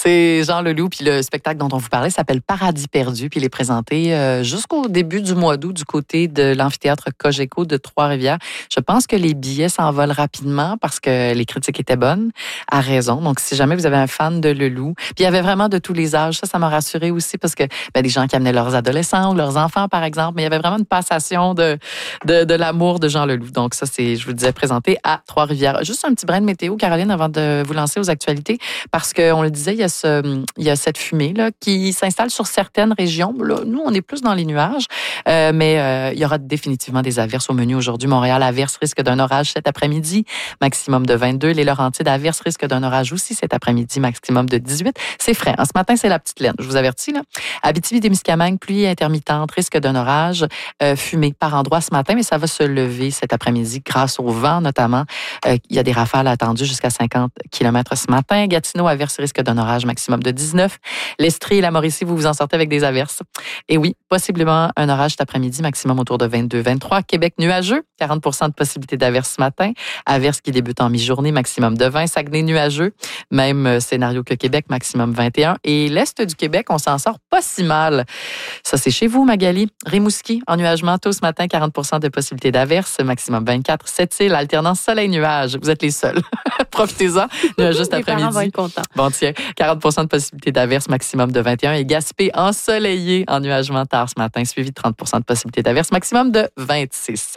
C'est Jean Leloup, puis le spectacle dont on vous parlait s'appelle Paradis perdu, puis il est présenté jusqu'au début du mois d'août du côté de l'amphithéâtre Cogeco de Trois-Rivières. Je pense que les billets s'envolent rapidement parce que les critiques étaient bonnes, à raison. Donc, si jamais vous avez un fan de Leloup, puis il y avait vraiment de tous les âges, ça m'a rassuré aussi parce que des gens qui amenaient leurs adolescents ou leurs enfants, par exemple, mais il y avait vraiment une passation de l'amour de Jean Leloup. Donc, ça, c'est, je vous le disais, présenté à Trois-Rivières. Juste un petit brin de météo, Caroline, avant de vous lancer aux actualités, parce qu'on le disait, il y a cette fumée là, qui s'installe sur certaines régions. Là, nous, on est plus dans les nuages, mais il y aura définitivement des averses au menu aujourd'hui. Montréal, averse, risque d'un orage cet après-midi, maximum de 22. Les Laurentides, averse, risque d'un orage aussi cet après-midi, maximum de 18. C'est frais. Ce matin, c'est la petite laine. Je vous avertis. Là. Abitibi-Témiscamingue, pluie intermittente, risque d'un orage, fumée par endroits ce matin, mais ça va se lever cet après-midi grâce au vent notamment. Il y a des rafales attendues jusqu'à 50 km ce matin. Gatineau, averse, risque d'un orage, maximum de 19. L'Estrie et la Mauricie, vous vous en sortez avec des averses. Et oui, possiblement un orage cet après-midi, maximum autour de 22-23. Québec, nuageux, 40 de possibilité d'averse ce matin. Averse qui débute en mi-journée, maximum de 20. Saguenay, nuageux, même scénario que Québec, maximum 21. Et l'Est du Québec, on s'en sort pas si mal. Ça, c'est chez vous, Magali. Rimouski, ennuagement tôt ce matin, 40 de possibilité d'averse, maximum 24. Sept-Îles, alternance soleil-nuage. Vous êtes les seuls. Profitez-en. Nuageux cet après-midi. Parents vont être contents. Bon, tiens, 40 de possibilité d'averse, maximum de 21. Et Gaspé, ensoleillé, ennuagement tard ce matin, suivi de 30 de possibilité d'averse, maximum de 26.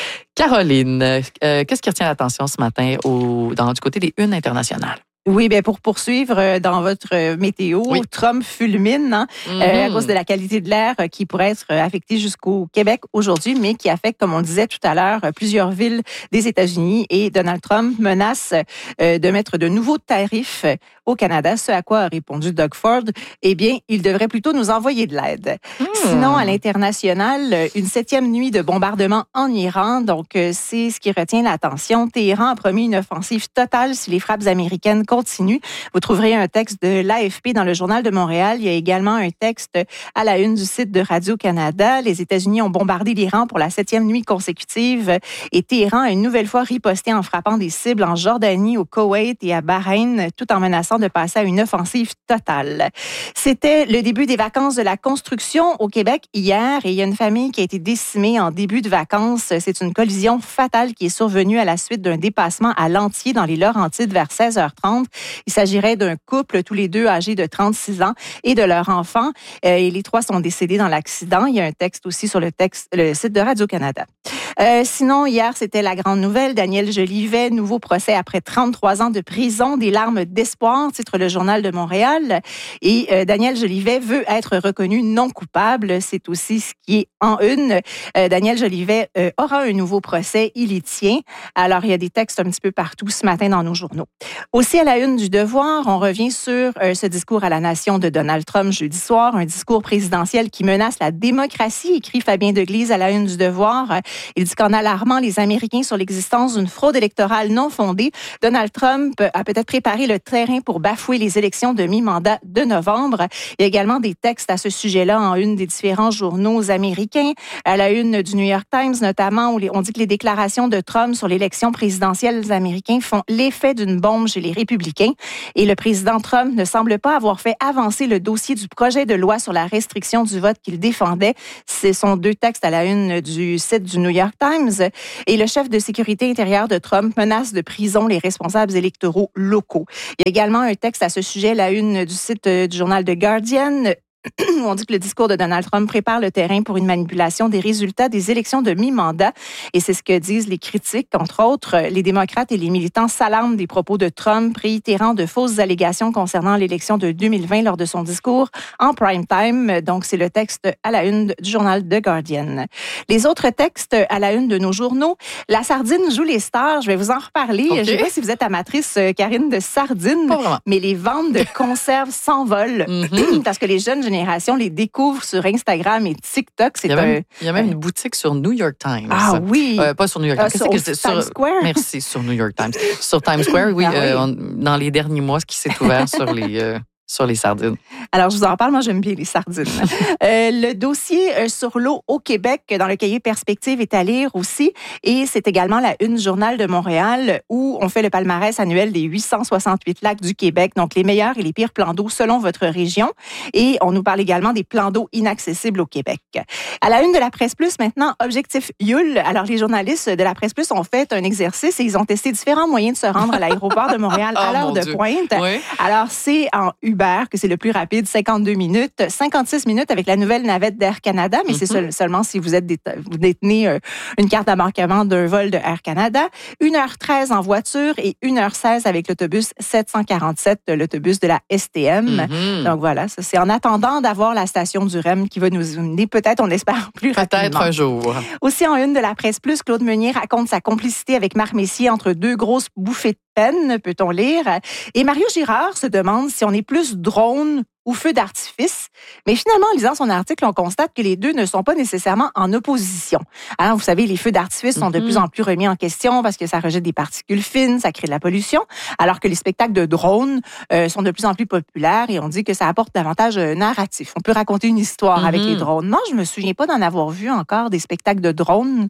Caroline, qu'est-ce qui retient l'attention ce matin du côté des unes internationales? Oui, bien pour poursuivre dans votre météo, oui. Trump fulmine à cause de la qualité de l'air qui pourrait être affectée jusqu'au Québec aujourd'hui, mais qui affecte, comme on le disait tout à l'heure, plusieurs villes des États-Unis. Et Donald Trump menace de mettre de nouveaux tarifs au Canada, ce à quoi a répondu Doug Ford. Eh bien, il devrait plutôt nous envoyer de l'aide. Sinon, à l'international, une 7e nuit de bombardement en Iran. Donc, c'est ce qui retient l'attention. Téhéran a promis une offensive totale si les frappes américaines continuent. Vous trouverez un texte de l'AFP dans le Journal de Montréal. Il y a également un texte à la une du site de Radio-Canada. Les États-Unis ont bombardé l'Iran pour la 7e nuit consécutive et Téhéran a une nouvelle fois riposté en frappant des cibles en Jordanie, au Koweït et à Bahreïn, tout en menaçant de passer à une offensive totale. C'était le début des vacances de la construction au Québec hier et il y a une famille qui a été décimée en début de vacances. C'est une collision fatale qui est survenue à la suite d'un dépassement à Lantier dans les Laurentides vers 16h30. Il s'agirait d'un couple, tous les deux âgés de 36 ans et de leur enfant. Et les trois sont décédés dans l'accident. Il y a un texte aussi sur le site de Radio-Canada. Sinon, hier, c'était la grande nouvelle. Daniel Jolivet, nouveau procès après 33 ans de prison, des larmes d'espoir, titre le Journal de Montréal. Et Daniel Jolivet veut être reconnu non coupable. C'est aussi ce qui est en une. Daniel Jolivet aura un nouveau procès. Il y tient. Alors, il y a des textes un petit peu partout ce matin dans nos journaux. Aussi, à la une du Devoir, on revient sur ce discours à la nation de Donald Trump jeudi soir, un discours présidentiel qui menace la démocratie, écrit Fabien Deglise à la une du Devoir. Il dit qu'en alarmant les Américains sur l'existence d'une fraude électorale non fondée, Donald Trump a peut-être préparé le terrain pour bafouer les élections de mi-mandat de novembre. Il y a également des textes à ce sujet-là en une des différents journaux américains. À la une du New York Times, notamment, où on dit que les déclarations de Trump sur l'élection présidentielle américaine font l'effet d'une bombe chez les républicains. Et le président Trump ne semble pas avoir fait avancer le dossier du projet de loi sur la restriction du vote qu'il défendait. Ce sont deux textes à la une du site du New York Times. Et le chef de sécurité intérieure de Trump menace de prison les responsables électoraux locaux. Il y a également un texte à ce sujet, la une du site du journal The Guardian. On dit que le discours de Donald Trump prépare le terrain pour une manipulation des résultats des élections de mi-mandat. Et c'est ce que disent les critiques. Entre autres, les démocrates et les militants s'alarment des propos de Trump, réitérant de fausses allégations concernant l'élection de 2020 lors de son discours en prime time. Donc, c'est le texte à la une du journal The Guardian. Les autres textes à la une de nos journaux. La sardine joue les stars. Je vais vous en reparler. Okay. Je ne sais pas si vous êtes amatrice, Karine, de sardines, mais les ventes de conserves s'envolent parce que les jeunes générations les découvrent sur Instagram et TikTok. Il y a même une boutique sur New York Times. Ah oui! Pas sur New York Times. Sur Times Square? Merci, sur New York Times. Sur Times Square, oui, dans les derniers mois, ce qui s'est ouvert sur les sardines? Alors, je vous en parle, moi, j'aime bien les sardines. Le dossier sur l'eau au Québec, dans le cahier Perspective, est à lire aussi. Et c'est également la Une Journal de Montréal, où on fait le palmarès annuel des 868 lacs du Québec, donc les meilleurs et les pires plans d'eau selon votre région. Et on nous parle également des plans d'eau inaccessibles au Québec. À la Une de la Presse Plus, maintenant, Objectif Yule. Alors, les journalistes de la Presse Plus ont fait un exercice et ils ont testé différents moyens de se rendre à l'aéroport de Montréal à l'heure de pointe. Oui. Alors, c'est en Uber que c'est le plus rapide, 52 minutes, 56 minutes avec la nouvelle navette d'Air Canada, mais c'est seulement si vous détenez une carte d'embarquement d'un vol de Air Canada. 1h13 en voiture et 1h16 avec l'autobus 747, l'autobus de la STM. Donc voilà, ça c'est en attendant d'avoir la station du REM qui va nous emmener peut-être, on espère, plus rapidement. Peut-être un jour. Aussi en Une de la Presse Plus, Claude Meunier raconte sa complicité avec Marc Messier entre deux grosses bouffées de peine, peut-on lire. Et Mario Girard se demande si on est plus drone ou feu d'artifice. Mais finalement, en lisant son article, on constate que les deux ne sont pas nécessairement en opposition. Hein, vous savez, les feux d'artifice sont de plus en plus remis en question parce que ça rejette des particules fines, ça crée de la pollution, alors que les spectacles de drones sont de plus en plus populaires et on dit que ça apporte davantage narratif. On peut raconter une histoire avec les drones. Non, je me souviens pas d'en avoir vu encore des spectacles de drones.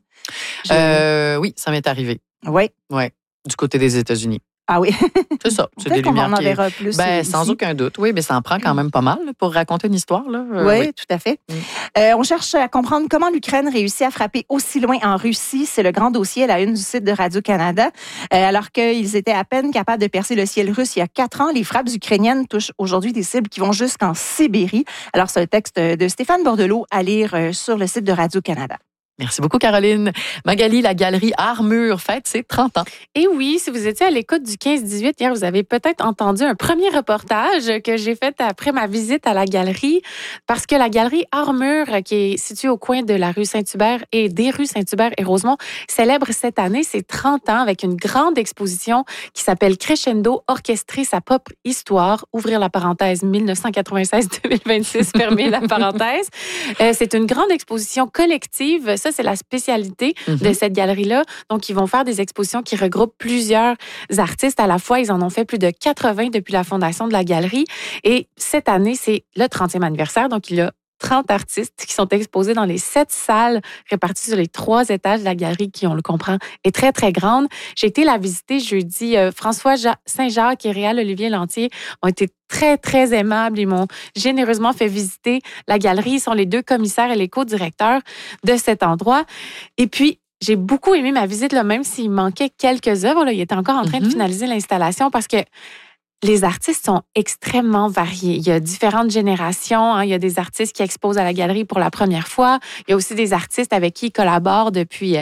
Oui, ça m'est arrivé. Oui. Oui, du côté des États-Unis. Ah oui. C'est ça. C'est des lumières qu'on en verra plus. Sans aucun doute. Oui, mais ça en prend quand même pas mal là, pour raconter une histoire. Là. Oui, tout à fait. On cherche à comprendre comment l'Ukraine réussit à frapper aussi loin en Russie. C'est le grand dossier à la Une du site de Radio-Canada. Alors qu'ils étaient à peine capables de percer le ciel russe il y a 4 ans, les frappes ukrainiennes touchent aujourd'hui des cibles qui vont jusqu'en Sibérie. Alors, c'est un texte de Stéphane Bordelot à lire sur le site de Radio-Canada. Merci beaucoup, Caroline. Magali, la galerie Armure fête ses 30 ans. Et oui, si vous étiez à l'écoute du 15-18 hier, vous avez peut-être entendu un premier reportage que j'ai fait après ma visite à la galerie, parce que la galerie Armure, qui est située au coin de la rue Saint-Hubert et des rues Saint-Hubert et Rosemont, célèbre cette année ses 30 ans avec une grande exposition qui s'appelle Crescendo, orchestrer sa propre histoire, ouvrir la parenthèse 1996-2026, fermer la parenthèse. C'est une grande exposition collective. Ça, c'est la spécialité de cette galerie-là. Donc, ils vont faire des expositions qui regroupent plusieurs artistes à la fois. Ils en ont fait plus de 80 depuis la fondation de la galerie. Et cette année, c'est le 30e anniversaire. Donc, il y a 30 artistes qui sont exposés dans les 7 salles réparties sur les 3 étages de la galerie qui, on le comprend, est très, très grande. J'ai été la visiter jeudi. François Saint-Jacques et Réal Olivier Lantier ont été très, très aimables. Ils m'ont généreusement fait visiter la galerie. Ils sont les 2 commissaires et les co-directeurs de cet endroit. Et puis, j'ai beaucoup aimé ma visite, là, même s'il manquait quelques œuvres. Là, il était encore en train de finaliser l'installation parce que les artistes sont extrêmement variés. Il y a différentes générations. Hein. Il y a des artistes qui exposent à la galerie pour la première fois. Il y a aussi des artistes avec qui ils collaborent depuis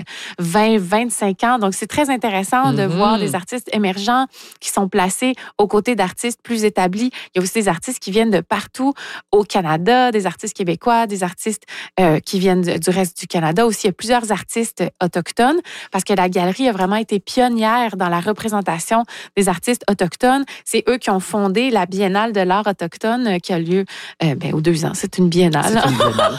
20-25 ans. Donc, c'est très intéressant de voir des artistes émergents qui sont placés aux côtés d'artistes plus établis. Il y a aussi des artistes qui viennent de partout au Canada, des artistes québécois, des artistes qui viennent du reste du Canada. Aussi, il y a plusieurs artistes autochtones parce que la galerie a vraiment été pionnière dans la représentation des artistes autochtones. C'est eux qui ont fondé la Biennale de l'art autochtone qui a lieu aux 2 ans. C'est une biennale. C'est une biennale.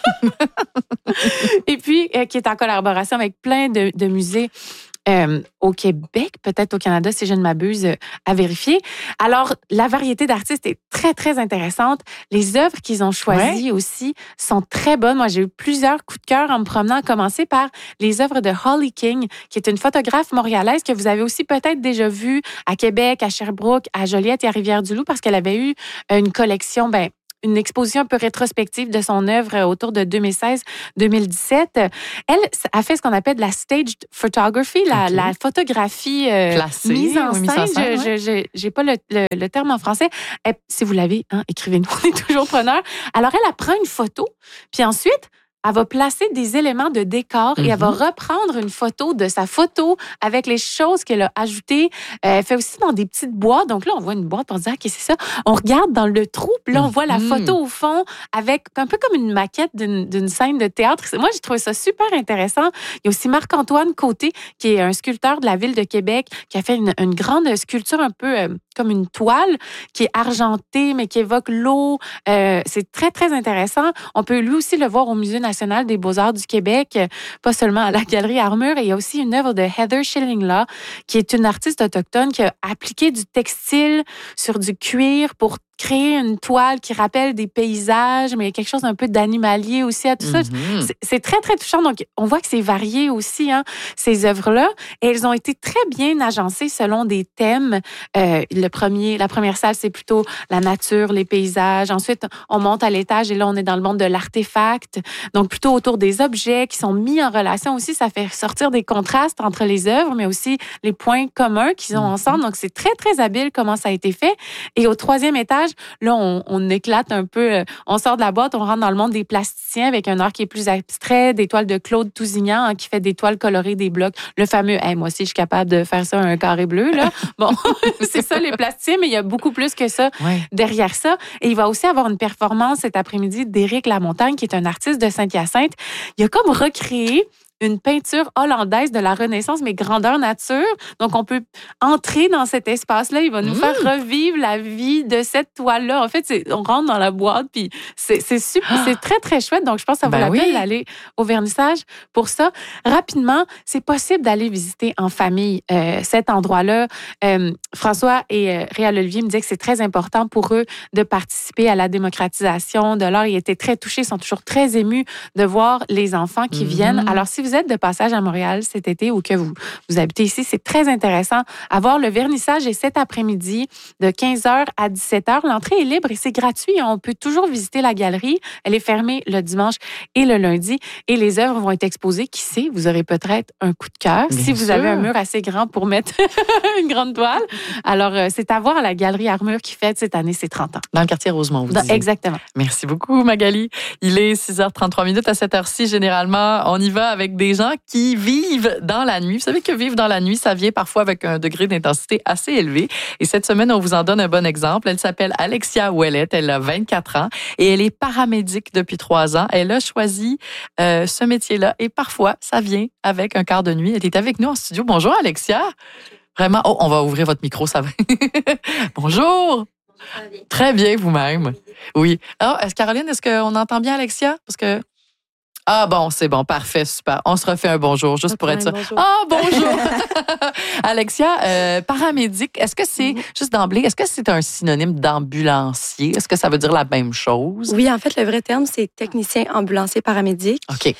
Et puis, qui est en collaboration avec plein de musées au Québec, peut-être au Canada, si je ne m'abuse, à vérifier. Alors, la variété d'artistes est très, très intéressante. Les œuvres qu'ils ont choisies aussi sont très bonnes. Moi, j'ai eu plusieurs coups de cœur en me promenant, à commencer par les œuvres de Holly King, qui est une photographe montréalaise que vous avez aussi peut-être déjà vue à Québec, à Sherbrooke, à Joliette et à Rivière-du-Loup, parce qu'elle avait eu une collection, une exposition un peu rétrospective de son œuvre autour de 2016-2017. Elle a fait ce qu'on appelle de la staged photography, la photographie classée, mise en scène. J'ai pas le terme en français. Si vous l'avez, écrivez-nous, on est toujours preneurs. Alors, elle prend une photo, puis ensuite, elle va placer des éléments de décor et elle va reprendre une photo de sa photo avec les choses qu'elle a ajoutées. Elle fait aussi dans des petites boîtes. Donc là, on voit une boîte pour dire, OK, c'est ça. On regarde dans le trou, puis là, on voit la photo au fond avec un peu comme une maquette d'une scène de théâtre. Moi, j'ai trouvé ça super intéressant. Il y a aussi Marc-Antoine Côté, qui est un sculpteur de la ville de Québec, qui a fait une grande sculpture un peu comme une toile qui est argentée, mais qui évoque l'eau. C'est très, très intéressant. On peut lui aussi le voir au Musée national des beaux-arts du Québec, pas seulement à la Galerie Armure. Et il y a aussi une œuvre de Heather Schillinglaw, qui est une artiste autochtone qui a appliqué du textile sur du cuir pour créer une toile qui rappelle des paysages, mais il y a quelque chose un peu d'animalier aussi à tout ça. C'est très, très touchant. Donc, on voit que c'est varié aussi, hein, ces œuvres-là. Et elles ont été très bien agencées selon des thèmes. La première salle, c'est plutôt la nature, les paysages. Ensuite, on monte à l'étage et là, on est dans le monde de l'artefact. Donc, plutôt autour des objets qui sont mis en relation aussi. Ça fait sortir des contrastes entre les œuvres, mais aussi les points communs qu'ils ont ensemble. Donc, c'est très, très habile comment ça a été fait. Et au 3e étage, là, on éclate un peu, on sort de la boîte, on rentre dans le monde des plasticiens avec un art qui est plus abstrait, des toiles de Claude Tousignan, hein, qui fait des toiles colorées, des blocs. Le fameux, moi aussi, je suis capable de faire ça, un carré bleu, là. Bon, c'est ça, les plasticiens, mais il y a beaucoup plus que ça derrière ça. Et il va aussi avoir une performance cet après-midi d'Éric Lamontagne, qui est un artiste de Saint-Hyacinthe. Il a comme recréé une peinture hollandaise de la Renaissance, mais grandeur nature. Donc, on peut entrer dans cet espace-là. Il va nous faire revivre la vie de cette toile-là. En fait, on rentre dans la boîte, puis c'est super, c'est très, très chouette. Donc, je pense que ça vaut la peine d'aller au vernissage pour ça. Rapidement, c'est possible d'aller visiter en famille cet endroit-là. François et Réal Olivier me disaient que c'est très important pour eux de participer à la démocratisation de l'art. Ils étaient très touchés, ils sont toujours très émus de voir les enfants qui viennent. Alors, si vous êtes de passage à Montréal cet été ou que vous habitez ici, c'est très intéressant à voir. Le vernissage est cet après-midi de 15h à 17h. L'entrée est libre et c'est gratuit. On peut toujours visiter la galerie. Elle est fermée le dimanche et le lundi. Et les œuvres vont être exposées. Qui sait, vous aurez peut-être un coup de cœur si vous avez un mur assez grand pour mettre une grande toile. Alors, c'est à voir à la Galerie Armure qui fête cette année ses 30 ans. Dans le quartier Rosemont, vous disiez. Exactement. Merci beaucoup, Magali. Il est 6h33 à cette heure-ci. Généralement, on y va avec des gens qui vivent dans la nuit. Vous savez que vivre dans la nuit, ça vient parfois avec un degré d'intensité assez élevé. Et cette semaine, on vous en donne un bon exemple. Elle s'appelle Alexia Ouellette. Elle a 24 ans et elle est paramédic depuis 3 ans. Elle a choisi ce métier-là et parfois, ça vient avec un quart de nuit. Elle est avec nous en studio. Bonjour, Alexia. Vraiment. Oh, on va ouvrir votre micro, ça va. Bonjour. Très bien, vous-même. Oui. Alors, Caroline, est-ce qu'on entend bien Alexia? Parce que... Ah bon, c'est bon, parfait, super. On se refait un bonjour, juste pour être sûr. Ah, bonjour! Alexia, paramédic, est-ce que c'est, juste d'emblée, est-ce que c'est un synonyme d'ambulancier? Est-ce que ça veut dire la même chose? Oui, en fait, le vrai terme, c'est technicien ambulancier paramédic. OK.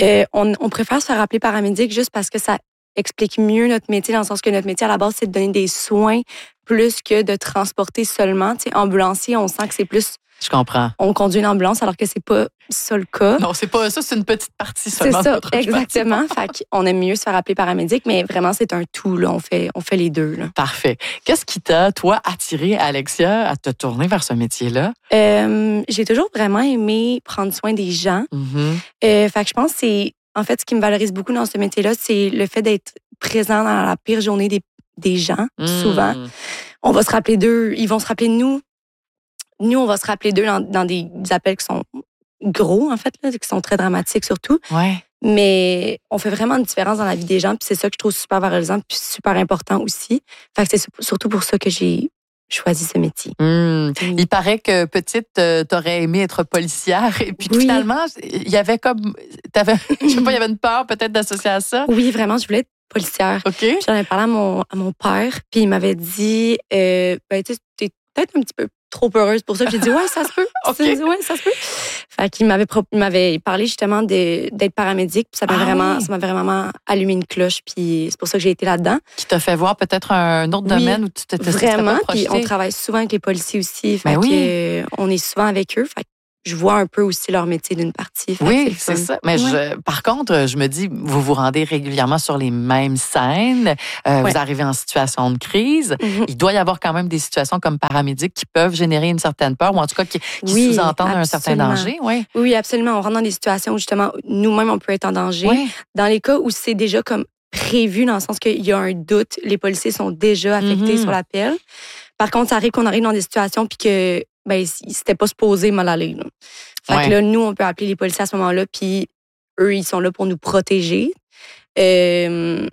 On préfère se faire appeler paramédic juste parce que ça explique mieux notre métier, dans le sens que notre métier, à la base, c'est de donner des soins plus que de transporter seulement. Tu sais, ambulancier, on sent que c'est plus... Je comprends. On conduit une ambulance alors que c'est pas ça le cas. Non, c'est pas ça, c'est une petite partie seulement. C'est ça, exactement. Fait qu'on aime mieux se faire appeler paramédic, mais vraiment, c'est un tout, là. On fait les deux, là. Parfait. Qu'est-ce qui t'a, toi, attiré, Alexia, à te tourner vers ce métier-là? J'ai toujours vraiment aimé prendre soin des gens. Fait que je pense que c'est, en fait, ce qui me valorise beaucoup dans ce métier-là, c'est le fait d'être présent dans la pire journée des gens, souvent. On va se rappeler d'eux, ils vont se rappeler de nous. Nous, on va se rappeler d'eux dans des appels qui sont gros, en fait, là, qui sont très dramatiques surtout. Ouais. Mais on fait vraiment une différence dans la vie des gens, puis c'est ça que je trouve super valorisant, puis super important aussi. Fait que c'est surtout pour ça que j'ai choisi ce métier. Il paraît que petite, t'aurais aimé être policière, et puis finalement, il y avait comme, je sais pas, il y avait une peur peut-être d'associer à ça. Oui, vraiment, je voulais être policière. OK. Puis j'en avais parlé à mon père, puis il m'avait dit, tu sais, t'es peut-être un petit peu trop heureuse pour ça. Puis j'ai dit, ouais, ça se peut. Okay. Ouais, ça se peut. Fait qu'il m'avait parlé justement d'être paramédic. Puis ça m'avait vraiment allumé une cloche. Puis c'est pour ça que j'ai été là-dedans. Qui t'a fait voir peut-être un autre domaine où tu t'étais vraiment. Puis on travaille souvent avec les policiers aussi. Fait on est souvent avec eux. Fait je vois un peu aussi leur métier d'une partie. Oui, c'est ça. Mais par contre, je me dis, vous vous rendez régulièrement sur les mêmes scènes. Vous arrivez en situation de crise. Il doit y avoir quand même des situations comme paramédic qui peuvent générer une certaine peur, ou en tout cas qui sous-entendent un certain danger. Oui, absolument. On rentre dans des situations où justement, nous-mêmes, on peut être en danger. Dans les cas où c'est déjà comme prévu, dans le sens qu'il y a un doute, les policiers sont déjà affectés sur l'appel. Par contre, ça arrive qu'on arrive dans des situations puis que c'était pas supposé mal aller. Là. Fait que là, nous, on peut appeler les policiers à ce moment-là, puis eux, ils sont là pour nous protéger. Fait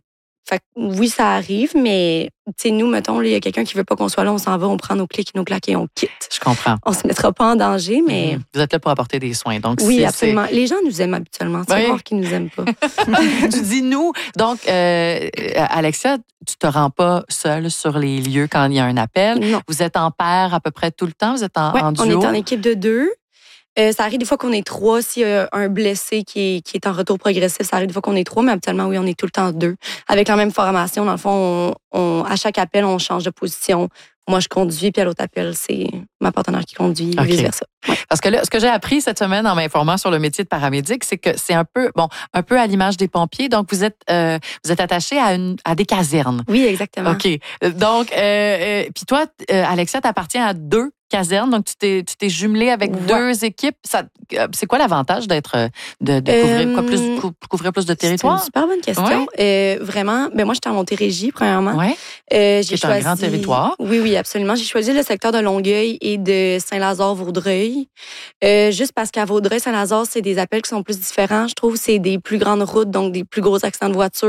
Fait que oui, ça arrive, mais nous, mettons, il y a quelqu'un qui veut pas qu'on soit là, on s'en va, on prend nos clics, nos claques et on quitte. Je comprends. On se mettra pas en danger, mais... Vous êtes là pour apporter des soins. Donc, oui, absolument. Les gens nous aiment habituellement. C'est rare qu'ils nous aiment pas. Tu dis nous. Donc, Alexia, tu te rends pas seule sur les lieux quand il y a un appel. Non. Vous êtes en paire à peu près tout le temps? Vous êtes en duo? On est en équipe de 2. Ça arrive des fois qu'on est 3. S'il y a un blessé qui est en retour progressif, ça arrive des fois qu'on est 3, mais habituellement, oui, on est tout le temps 2. Avec la même formation, dans le fond, à chaque appel, on change de position. Moi, je conduis, puis à l'autre appel, c'est ma partenaire qui conduit, et vice-versa. Ouais. Parce que là, ce que j'ai appris cette semaine en m'informant sur le métier de paramédic, c'est que c'est un peu à l'image des pompiers. Donc, vous êtes attaché à des casernes. Oui, exactement. OK. Donc, puis toi, Alexia, t'appartiens à 2 casernes. Donc, tu t'es jumelée avec 2 équipes. C'est quoi l'avantage de couvrir plus de territoire? C'est une super bonne question. Ouais. Vraiment, moi, j'étais en Montérégie, premièrement. Oui. J'ai choisi un grand territoire. Oui, absolument. J'ai choisi le secteur de Longueuil et de Saint-Lazare-Vaudreuil. Juste parce qu'à Vaudreuil-Saint-Lazare, c'est des appels qui sont plus différents. Je trouve c'est des plus grandes routes, donc des plus gros accidents de voiture.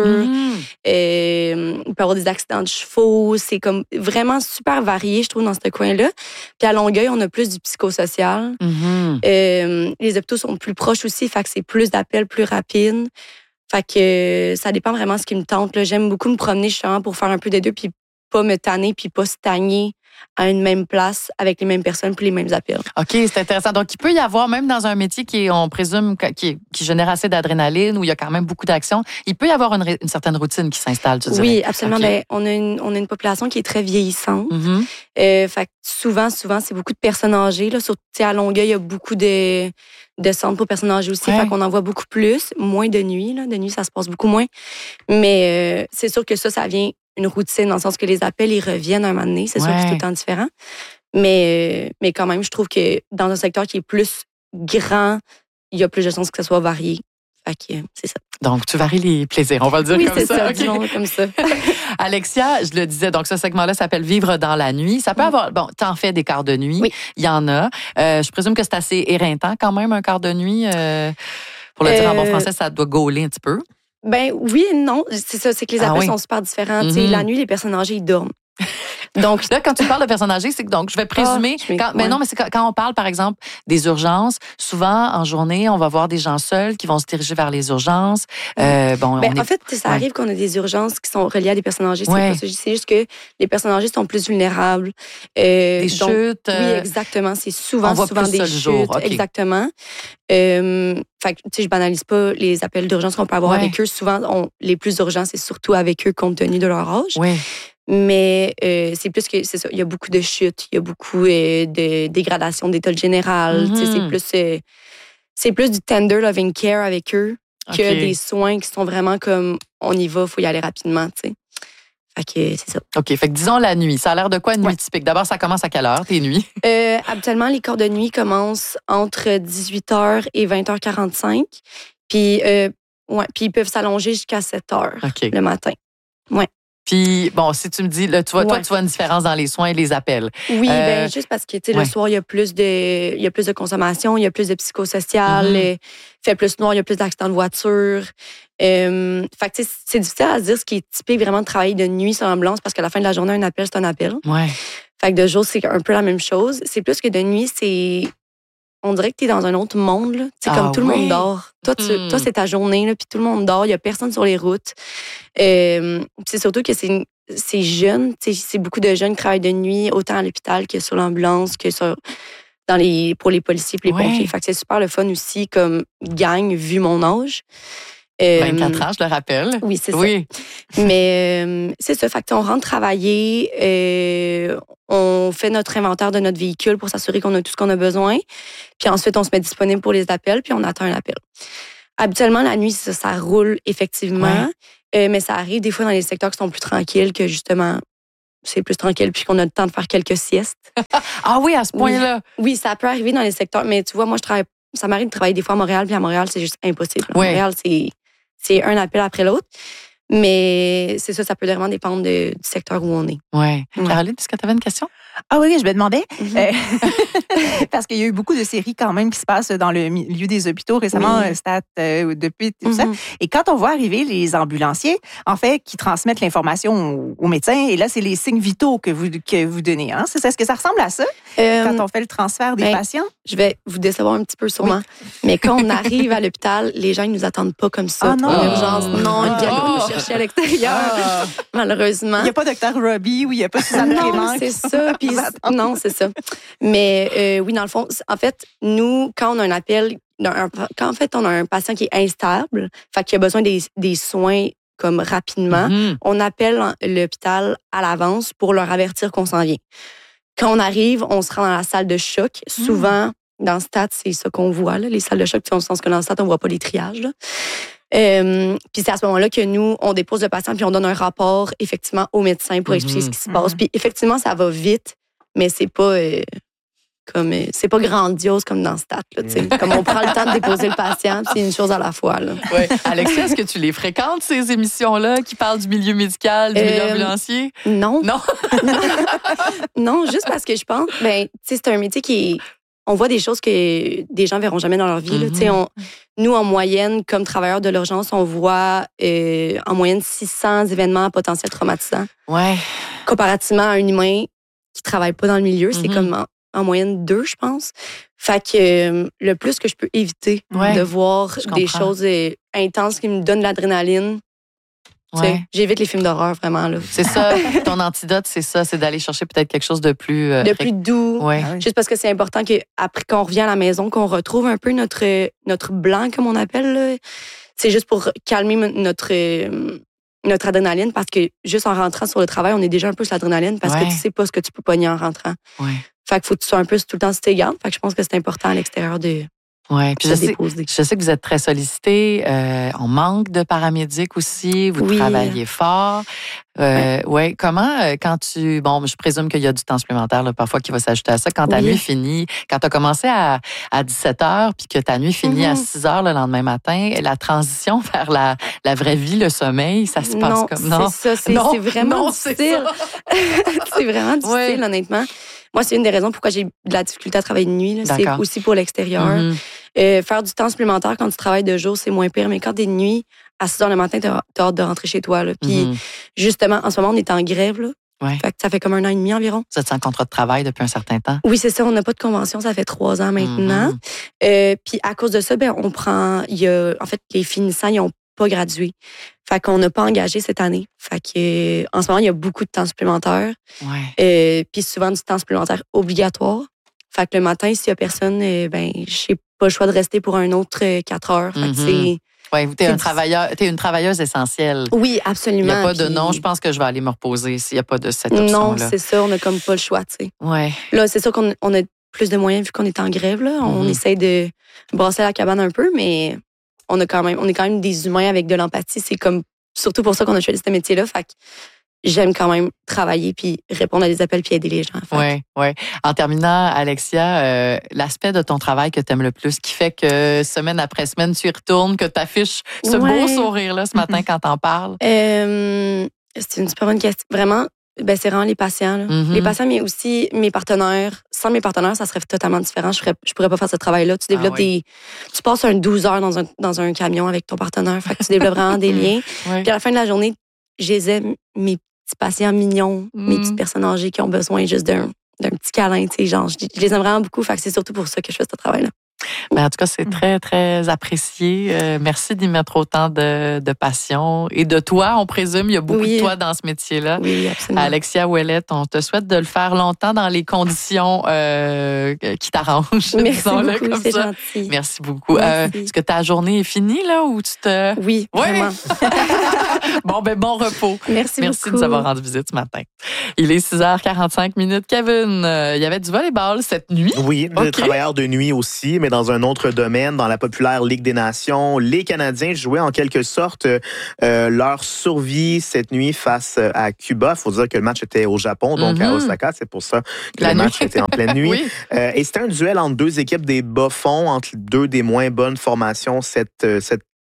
Il peut y avoir des accidents de chevaux. C'est comme vraiment super varié, je trouve, dans ce coin-là. Puis à Longueuil, on a plus du psychosocial. Les hôpitaux sont plus proches aussi, fait que c'est plus d'appels plus rapides. Fait que ça dépend vraiment de ce qui me tente. Là. J'aime beaucoup me promener justement pour faire un peu des deux, puis pas me tanner, puis pas stagner à une même place avec les mêmes personnes puis les mêmes appels. OK, c'est intéressant. Donc, il peut y avoir, même dans un métier on présume, qui génère assez d'adrénaline, où il y a quand même beaucoup d'action, il peut y avoir une certaine routine qui s'installe, tu dirais. Oui, absolument. Okay. On a une population qui est très vieillissante. Fait que souvent, c'est beaucoup de personnes âgées. Là. Surtout à Longueuil, il y a beaucoup de centres pour personnes âgées aussi. Fait qu'on en voit beaucoup plus. Moins de nuit. Là. De nuit, ça se passe beaucoup moins. Mais c'est sûr que ça vient une routine, dans le sens que les appels, ils reviennent un moment donné. C'est sûr que c'est tout le temps différent. Mais quand même, je trouve que dans un secteur qui est plus grand, il y a plus de chances que ça soit varié. Fait que c'est ça. Donc, tu varies les plaisirs, on va le dire comme ça. Oui, c'est ça, disons comme ça. Alexia, je le disais, donc ce segment-là s'appelle « Vivre dans la nuit ». Ça peut avoir... Bon, t'en fais des quarts de nuit. Oui. Il y en a. Je présume que c'est assez éreintant quand même, un quart de nuit. Pour le dire en bon français, ça doit gauler un petit peu. Ben oui et non. C'est ça, c'est que les appels sont super différents. La nuit, les personnes âgées, ils dorment. Donc là, quand tu parles de personnes âgées, c'est que donc je vais présumer non, mais c'est quand on parle par exemple des urgences, souvent en journée, on va voir des gens seuls qui vont se diriger vers les urgences. En fait, ça arrive qu'on a des urgences qui sont reliées à des personnes âgées. C'est juste que les personnes âgées sont plus vulnérables. Des chutes. Oui, exactement. C'est souvent des chutes. Jour. Okay. Exactement. Fait que, je banalise pas les appels d'urgence qu'on peut avoir avec eux. Souvent, les plus urgents, c'est surtout avec eux compte tenu de leur âge. Oui. Mais c'est plus que c'est ça. Il y a beaucoup de chutes, il y a beaucoup de dégradation d'état général. C'est plus du tender loving care avec eux que des soins qui sont vraiment comme on y va, il faut y aller rapidement. T'sais. Fait que c'est ça. OK. Fait que disons la nuit. Ça a l'air de quoi une nuit typique? D'abord, ça commence à quelle heure, tes nuits? Habituellement, les corps de nuit commencent entre 18h et 20h45. Puis ils peuvent s'allonger jusqu'à 7h le matin. Ouais. Puis, bon, si tu me dis, là, tu vois une différence dans les soins et les appels. Oui, juste parce que, le soir, il y a plus de consommation, il y a plus de psychosocial, il fait plus noir, il y a plus d'accidents de voiture. Fait que, c'est difficile à se dire ce qui est typique vraiment de travailler de nuit sur l'ambulance parce qu'à la fin de la journée, un appel, c'est un appel. Ouais. Fait que de jour, c'est un peu la même chose. C'est plus que de nuit, on dirait que tu es dans un autre monde. Là. Comme tout le monde dort. Toi, c'est ta journée, là, puis tout le monde dort. Il n'y a personne sur les routes. C'est surtout que c'est jeune. C'est beaucoup de jeunes qui travaillent de nuit, autant à l'hôpital que sur l'ambulance, que pour les policiers et les pompiers. Fait que c'est super le fun aussi comme gang, vu mon âge. 24 ans, je le rappelle. Oui, c'est ça. Mais c'est ça. Fait que on rentre travailler, on fait notre inventaire de notre véhicule pour s'assurer qu'on a tout ce qu'on a besoin. Puis ensuite, on se met disponible pour les appels, puis on attend un appel. Habituellement, la nuit, ça roule effectivement. Mais ça arrive des fois dans les secteurs qui sont plus tranquilles que justement, c'est plus tranquille puis qu'on a le temps de faire quelques siestes. Ah oui, à ce point-là? Oui, ça peut arriver dans les secteurs. Mais tu vois, moi, ça m'arrive de travailler des fois à Montréal, puis à Montréal, c'est juste impossible. À Montréal, c'est un appel après l'autre. Mais c'est ça peut vraiment dépendre du secteur où on est. Oui. Caroline, est-ce que tu avais une question? Ah oui, je me demandais, parce qu'il y a eu beaucoup de séries quand même qui se passent dans le milieu des hôpitaux récemment, Stat, depuis tout ça. Et quand on voit arriver les ambulanciers, en fait, qui transmettent l'information aux médecins, et là, c'est les signes vitaux que vous donnez. Hein? Est-ce que ça ressemble à ça quand on fait le transfert des patients? Je vais vous décevoir un petit peu sûrement, mais quand on arrive à l'hôpital, les gens, ils nous attendent pas comme ça. Non. En urgence. Non, ils viennent nous chercher à l'extérieur, malheureusement. Il n'y a pas Dr. Robbie ou il n'y a pas Suzanne Clément. C'est ça. Puis, non, c'est ça. Mais oui, dans le fond, en fait, nous, quand on a un appel, quand en fait on a un patient qui est instable, fait qu'il a besoin des soins comme rapidement, on appelle l'hôpital à l'avance pour leur avertir qu'on s'en vient. Quand on arrive, on se rend dans la salle de choc. Souvent, dans le Stat, c'est ça qu'on voit, là, les salles de choc, dans le sens que dans le Stat, on voit pas les triages. Là. Puis c'est à ce moment-là que nous, on dépose le patient puis on donne un rapport effectivement au médecin pour expliquer ce qui se passe. Puis effectivement, ça va vite, mais c'est pas c'est pas grandiose comme dans Stat. Là, comme on prend le temps de déposer le patient, c'est une chose à la fois. Là. Ouais. Alexia, est-ce que tu les fréquentes, ces émissions-là qui parlent du milieu médical, du milieu ambulancier? Non. Non, juste parce que je pense, c'est un métier qui est... On voit des choses que des gens verront jamais dans leur vie. Là. Nous, en moyenne, comme travailleurs de l'urgence, on voit en moyenne 600 événements potentiels traumatisants. Ouais. Comparativement à un humain qui travaille pas dans le milieu, c'est comme en moyenne 2, je pense. Fait que le plus que je peux éviter de voir des choses intenses qui me donnent de l'adrénaline, j'évite les films d'horreur, vraiment. Là. C'est ça, ton antidote, c'est ça, c'est d'aller chercher peut-être quelque chose de plus... plus doux. Ouais. Juste parce que c'est important qu'après qu'on revient à la maison, qu'on retrouve un peu notre blanc, comme on appelle. Là. C'est juste pour calmer notre adrénaline, parce que juste en rentrant sur le travail, on est déjà un peu sur l'adrénaline parce que tu sais pas ce que tu peux pogner en rentrant. Ouais. Fait qu'il faut que tu sois un peu tout le temps sur tes gardes. Fait que je pense que c'est important à l'extérieur de... Oui, puis je sais que vous êtes très sollicité. On manque de paramédics aussi. Vous travaillez fort. Comment, quand tu... Bon, je présume qu'il y a du temps supplémentaire là, parfois qui va s'ajouter à ça. Quand ta nuit finit, quand tu as commencé à 17h puis que ta nuit finit à 6h le lendemain matin, la transition vers la vraie vie, le sommeil, ça se passe comme... Non, c'est ça. C'est vraiment difficile. C'est vraiment difficile, honnêtement. Moi, c'est une des raisons pourquoi j'ai de la difficulté à travailler de nuit. Là. C'est aussi pour l'extérieur. Faire du temps supplémentaire quand tu travailles de jour, c'est moins pire. Mais quand t'es de nuit, à 6h le matin, t'as hâte de rentrer chez toi. Là. Puis, justement, en ce moment, on est en grève. Là. Fait que ça fait comme 1 an et demi environ. Vous êtes sans contrat de travail depuis un certain temps? Oui, c'est ça. On n'a pas de convention. Ça fait 3 ans maintenant. Puis, à cause de ça, on prend... en fait, les finissants, ils n'ont pas gradué. Fait qu'on n'a pas engagé cette année. Fait que, en ce moment, il y a beaucoup de temps supplémentaire. Puis souvent du temps supplémentaire obligatoire. Fait que le matin, s'il y a personne, j'ai pas le choix de rester pour un autre 4 heures. Fait que c'est... Oui, t'es une travailleuse essentielle. Oui, absolument. Il n'y a pas de non, je pense que je vais aller me reposer s'il n'y a pas de cette option-là. Non, c'est ça, on n'a comme pas le choix, tu sais. Ouais. Là, c'est sûr qu'on a plus de moyens vu qu'on est en grève, là. On essaie de brasser la cabane un peu, mais on est quand même des humains avec de l'empathie. C'est comme surtout pour ça qu'on a choisi ce métier-là. Fait que j'aime quand même travailler puis répondre à des appels puis aider les gens. Oui. En terminant, Alexia, l'aspect de ton travail que tu aimes le plus, qui fait que semaine après semaine, tu y retournes, que tu affiches ce beau sourire-là ce matin quand t'en parles? C'est une super bonne question. Vraiment, c'est vraiment les patients. Là. Les patients, mais aussi mes partenaires. Sans mes partenaires, ça serait totalement différent. Je pourrais pas faire ce travail-là. Tu développes Tu passes 12 heures dans un camion avec ton partenaire. Fait que tu développes vraiment des liens. Puis à la fin de la journée, je les aime, mes petits patients mignons, mes petites personnes âgées qui ont besoin juste d'un petit câlin. Genre, je les aime vraiment beaucoup. Fait que c'est surtout pour ça que je fais ce travail-là. Mais en tout cas, c'est très, très apprécié. Merci d'y mettre autant de passion. Et de toi, on présume, il y a beaucoup de toi dans ce métier-là. Oui, absolument. Alexia Ouellette, on te souhaite de le faire longtemps dans les conditions qui t'arrangent. Merci beaucoup, c'est gentil. Merci beaucoup. Est-ce que ta journée est finie, là, ou tu te... Oui, vraiment. Bon repos. Merci beaucoup. Merci de nous avoir rendu visite ce matin. Il est 6h45. Kevin, il y avait du volleyball cette nuit? Oui, des travailleurs de nuit aussi, mais dans un autre domaine, dans la populaire Ligue des Nations. Les Canadiens jouaient en quelque sorte leur survie cette nuit face à Cuba. Il faut dire que le match était au Japon, donc à Osaka. C'est pour ça que le match était en pleine nuit. Et c'était un duel entre 2 équipes des bas-fonds, entre 2 des moins bonnes formations cette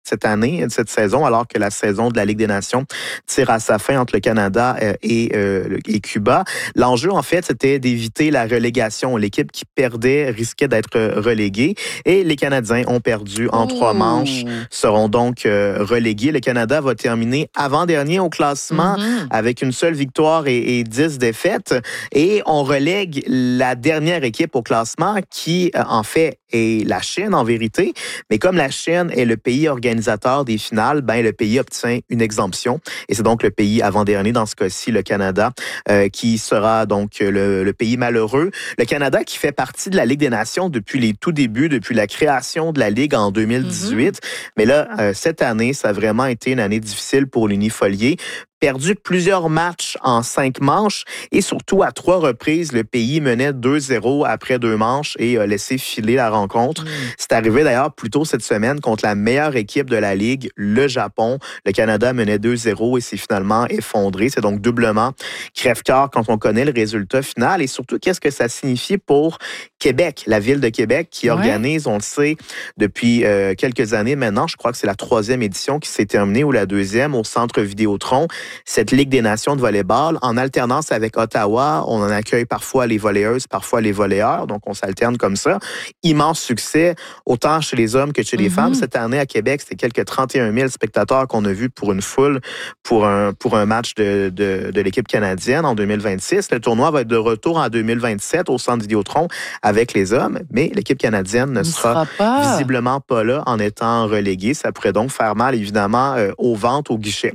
cette année, cette saison, alors que la saison de la Ligue des Nations tire à sa fin entre le Canada et Cuba. L'enjeu, en fait, c'était d'éviter la relégation. L'équipe qui perdait risquait d'être reléguée et les Canadiens ont perdu en 3 manches, seront donc relégués. Le Canada va terminer avant-dernier au classement avec une seule victoire et 10 défaites. Et on relègue la dernière équipe au classement qui, en fait, est la Chine en vérité. Mais comme la Chine est le pays organisateur des finales, le pays obtient une exemption. Et c'est donc le pays avant-dernier, dans ce cas-ci, le Canada, qui sera donc le pays malheureux. Le Canada qui fait partie de la Ligue des Nations depuis les tout débuts, depuis la création de la Ligue en 2018. Mais là, cette année, ça a vraiment été une année difficile pour l'Unifolié. Perdu plusieurs matchs en 5 manches et surtout à 3 reprises, le pays menait 2-0 après 2 manches et a laissé filer la rencontre. C'est arrivé d'ailleurs plus tôt cette semaine contre la meilleure équipe de la Ligue, le Japon. Le Canada menait 2-0 et s'est finalement effondré. C'est donc doublement crève-cœur quand on connaît le résultat final et surtout qu'est-ce que ça signifie pour Québec, la ville de Québec qui organise, on le sait, depuis quelques années maintenant, je crois que c'est la 3e édition qui s'est terminée ou la 2e au Centre Vidéotron. Cette Ligue des Nations de volleyball, en alternance avec Ottawa, on en accueille parfois les volleyeuses, parfois les volleyeurs, donc on s'alterne comme ça. Immense succès, autant chez les hommes que chez les femmes. Cette année à Québec, c'était quelques 31 000 spectateurs qu'on a vus pour une foule pour un match de l'équipe canadienne en 2026. Le tournoi va être de retour en 2027 au Centre Vidéotron avec les hommes, mais l'équipe canadienne ne sera visiblement pas là en étant reléguée. Ça pourrait donc faire mal, évidemment, aux ventes, au guichet.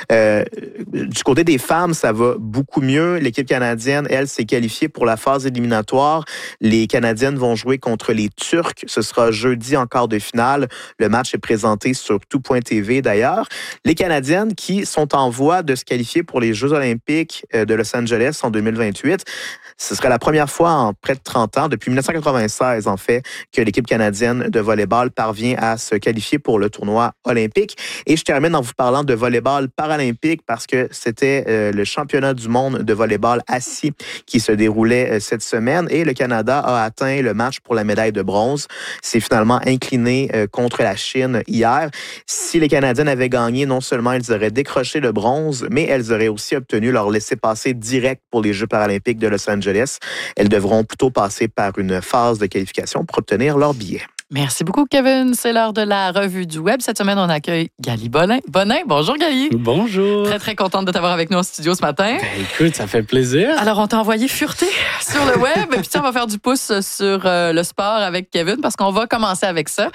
Du côté des femmes, ça va beaucoup mieux. L'équipe canadienne, elle, s'est qualifiée pour la phase éliminatoire. Les Canadiennes vont jouer contre les Turcs. Ce sera jeudi en quart de finale. Le match est présenté sur tout.tv d'ailleurs. Les Canadiennes qui sont en voie de se qualifier pour les Jeux olympiques de Los Angeles en 2028. Ce serait la première fois en près de 30 ans, depuis 1996 en fait, que l'équipe canadienne de volleyball parvient à se qualifier pour le tournoi olympique. Et je termine en vous parlant de volleyball paralympique parce que c'était le championnat du monde de volleyball assis qui se déroulait cette semaine et le Canada a atteint le match pour la médaille de bronze. C'est finalement incliné contre la Chine hier. Si les Canadiennes avaient gagné, non seulement elles auraient décroché le bronze, mais elles auraient aussi obtenu leur laissez-passer direct pour les Jeux paralympiques de Los Angeles. Elles devront plutôt passer par une phase de qualification pour obtenir leur billet. Merci beaucoup, Kevin. C'est l'heure de la revue du web. Cette semaine, on accueille Gali Bonin. Bonjour, Gali. Bonjour. Très, très contente de t'avoir avec nous en studio ce matin. Écoute, ça fait plaisir. Alors, on t'a envoyé fureter sur le web. Et puis, on va faire du pouce sur le sport avec Kevin parce qu'on va commencer avec ça.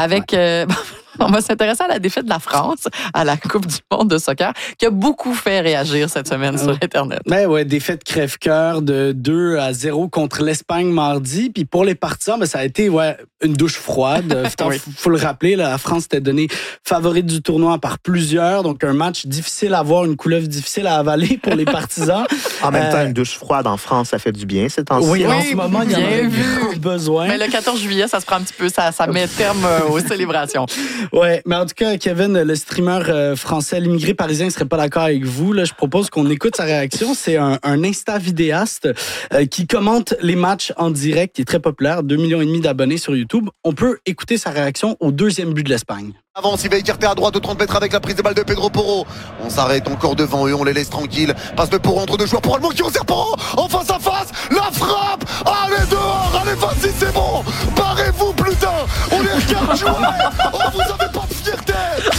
On va s'intéresser à la défaite de la France à la Coupe du monde de soccer qui a beaucoup fait réagir cette semaine sur Internet. Ben ouais, défaite crève-cœur de 2-0 contre l'Espagne mardi. Puis pour les partisans, ça a été une douche froide. Faut le rappeler, la France était donnée favorite du tournoi par plusieurs. Donc un match difficile à voir, une couleuvre difficile à avaler pour les partisans. En même temps, une douche froide en France, ça fait du bien ces temps-ci. Oui, en ce moment, il y en a besoin. Mais le 14 juillet, ça se prend un petit peu, ça met terme aux célébrations. Ouais, mais en tout cas, Kevin, le streamer français, l'immigré parisien, ne serait pas d'accord avec vous. Là, je propose qu'on écoute sa réaction. C'est un Insta-vidéaste qui commente les matchs en direct, qui est très populaire, 2,5 millions d'abonnés sur YouTube. On peut écouter sa réaction au 2e but de l'Espagne. Avance, il va écarter à droite de 30 mètres avec la prise de balle de Pedro Porro. On s'arrête encore devant eux, on les laisse tranquilles. Passe de Porro entre deux joueurs pour Allemand qui resserre Porro en face à face. La frappe. Allez dehors, allez vas-y, c'est bon. Barrez-vous, putain. On les regarde jouer. Oh, vous avez pas de fierté.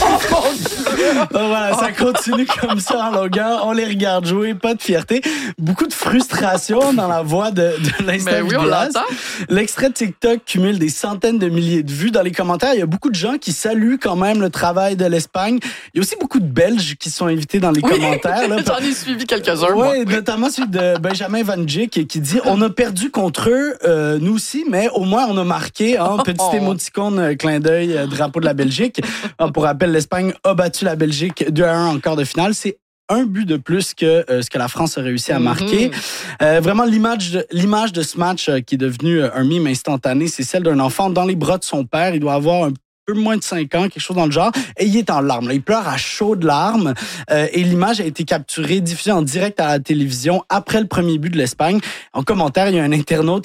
Voilà, ça continue comme ça en longueur. On les regarde jouer, pas de fierté. Beaucoup de frustration dans la voix de l'Insta-vidéaste. L'extrait de TikTok cumule des centaines de milliers de vues. Dans les commentaires, il y a beaucoup de gens qui saluent quand même le travail de l'Espagne. Il y a aussi beaucoup de Belges qui sont invités dans les commentaires. Là, j'en ai suivi quelques-uns. Oui, notamment celui de Benjamin Van Dijk qui dit « On a perdu contre eux, nous aussi, mais au moins on a marqué. Hein, » Petit émoticône, clin d'œil, drapeau de la Belgique. Pour rappel, l'Espagne a battu la Belgique 2-1 en quart de finale. C'est un but de plus que ce que la France a réussi à marquer. Vraiment, l'image de ce match qui est devenu un mime instantané, c'est celle d'un enfant dans les bras de son père. Il doit avoir un peu moins de 5 ans, quelque chose dans le genre, et il est en larmes. Là, il pleure à chaudes larmes, et l'image a été capturée, diffusée en direct à la télévision après le premier but de l'Espagne. En commentaire, il y a un internaute